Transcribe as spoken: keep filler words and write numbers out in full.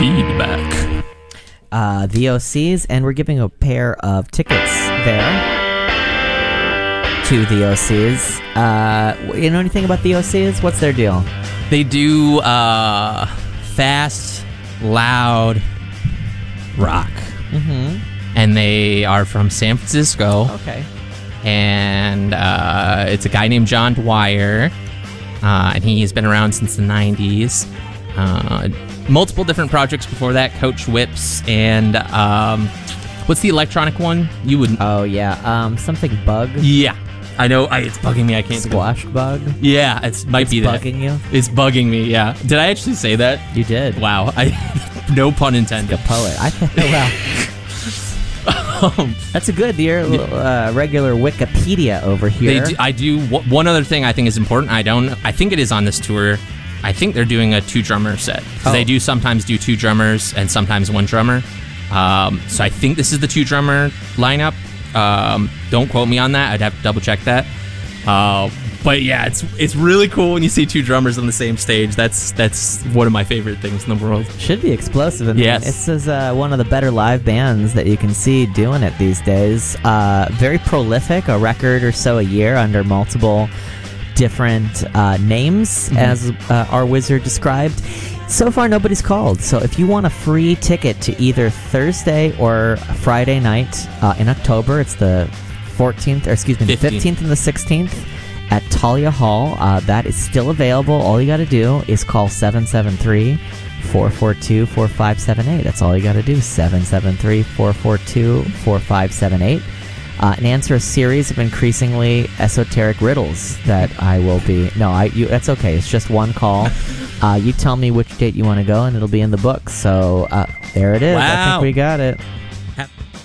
feedback. Uh, the O Cs, and we're giving a pair of tickets there to the O Cs. Uh, you know anything about the O Cs? What's their deal? They do uh, fast, loud rock. Mm-hmm. And they are from San Francisco. Okay. And uh, it's a guy named John Dwyer. Uh, and he's been around since the nineties. Uh, multiple different projects before that. Coach Whips and um, what's the electronic one? You would. Oh yeah, um, something bug. Yeah, I know. I, it's bugging me. I can't. Squash bug. Yeah, it might it's be that. bugging you. It's bugging me. Yeah. Did I actually say that? You did. Wow. I. No pun intended. Like a poet. I think. Well. um, That's a good year. Uh, regular Wikipedia over here. They do, I do. W- one other thing I think is important. I don't. I think it is on this tour. I think they're doing a two drummer set. Oh. They do sometimes do two drummers and sometimes one drummer. Um, so I think this is the two drummer lineup. Um, don't quote me on that. I'd have to double check that. Uh, but yeah, it's it's really cool when you see two drummers on the same stage. That's that's one of my favorite things in the world. Should be explosive. I mean, yes. This is uh, one of the better live bands that you can see doing it these days. Uh, very prolific, a record or so a year under multiple different uh, names, mm-hmm. as uh, our wizard described. So far, nobody's called. So if you want a free ticket to either Thursday or Friday night uh, in October, it's the fourteenth, or excuse me, the fifteenth and the sixteenth at Talia Hall. Uh, that is still available. All you got to do is call seven seven three, four four two, four five seven eight. That's all you got to do, seven seven three, four four two, four five seven eight. Uh, and answer a series of increasingly esoteric riddles that I will be... No, I. You, that's okay. It's just one call. Uh, you tell me which date you want to go, and it'll be in the book. So uh, there it is. Wow. I think we got it.